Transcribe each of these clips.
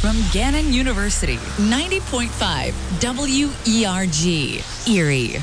from Gannon University, 90.5 WERG, Erie.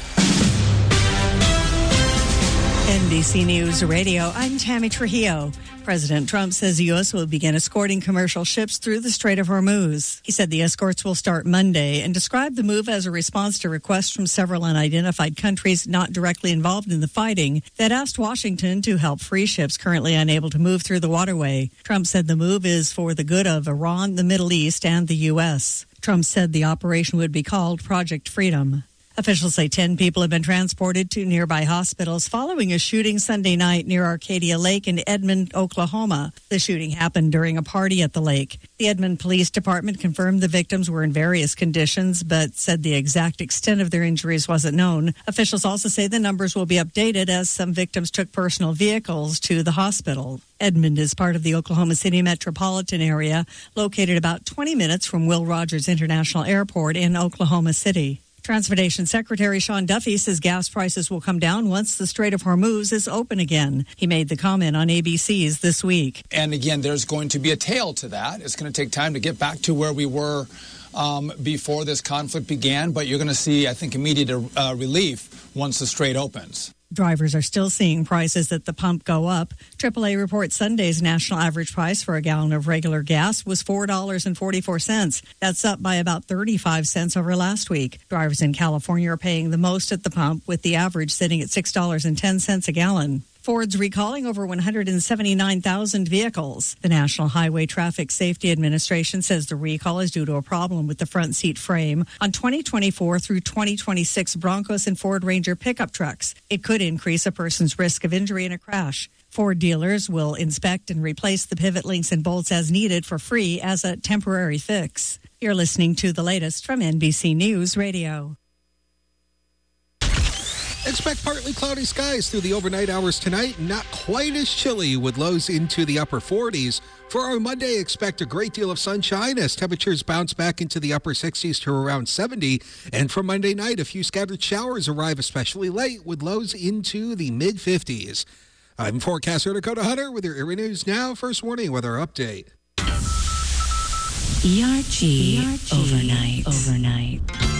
NBC News Radio, I'm Tammy Trujillo. President Trump says the U.S. will begin escorting commercial ships through the Strait of Hormuz. He said the escorts will start Monday and described the move as a response to requests from several unidentified countries not directly involved in the fighting that asked Washington to help free ships currently unable to move through the waterway. Trump said the move is for the good of Iran, the Middle East, and the U.S. Trump said the operation would be called Project Freedom. Officials say 10 people have been transported to nearby hospitals following a shooting Sunday night near Arcadia Lake in Edmond, Oklahoma. The shooting happened during a party at the lake. The Edmond Police Department confirmed the victims were in various conditions, but said the exact extent of their injuries wasn't known. Officials also say the numbers will be updated as some victims took personal vehicles to the hospital. Edmond is part of the Oklahoma City metropolitan area, located about 20 minutes from Will Rogers International Airport in Oklahoma City. Transportation Secretary Sean Duffy says gas prices will come down once the Strait of Hormuz is open again. He made the comment on ABC's This Week. And again, there's going to be a tail to that. It's going to take time to get back to where we were before this conflict began, but you're going to see, I think, immediate relief once the strait opens. Drivers are still seeing prices at the pump go up. AAA reports Sunday's national average price for a gallon of regular gas was $4.44. That's up by about 35 cents over last week. Drivers in California are paying the most at the pump, with the average sitting at $6.10 a gallon. Ford's recalling over 179,000 vehicles. The National Highway Traffic Safety Administration says the recall is due to a problem with the front seat frame on 2024 through 2026 Broncos and Ford Ranger pickup trucks. It could increase a person's risk of injury in a crash. Ford dealers will inspect and replace the pivot links and bolts as needed for free as a temporary fix. You're listening to the latest from NBC News Radio. Expect partly cloudy skies through the overnight hours tonight. Not quite as chilly with lows into the upper 40s. For our Monday, expect a great deal of sunshine as temperatures bounce back into the upper 60s to around 70. And for Monday night, a few scattered showers arrive especially late with lows into the mid-50s. I'm forecaster Dakota Hunter with your Erie News Now First Warning Weather Update. ERG. Overnight.